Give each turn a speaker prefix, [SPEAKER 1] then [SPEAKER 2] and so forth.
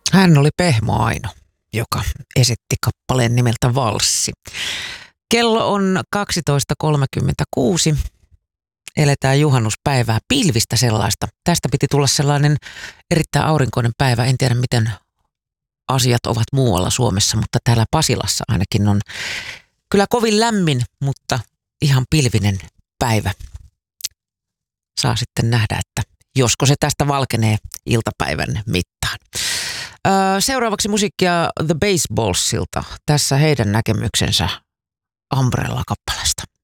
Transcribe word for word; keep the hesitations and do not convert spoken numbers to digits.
[SPEAKER 1] Hän oli Pehmo Aino, joka esitti kappaleen nimeltä Valssi. Kello on kaksitoista kolmekymmentäkuusi. Eletään juhannuspäivää, pilvistä sellaista. Tästä piti tulla sellainen erittäin aurinkoinen päivä. En tiedä, miten asiat ovat muualla Suomessa, mutta täällä Pasilassa ainakin on kyllä kovin lämmin, mutta ihan pilvinen päivä. Saa sitten nähdä, että josko se tästä valkenee iltapäivän mittaan. Öö, seuraavaksi musiikkia The Baseballsilta. Tässä heidän näkemyksensä Umbrella-kappaleesta.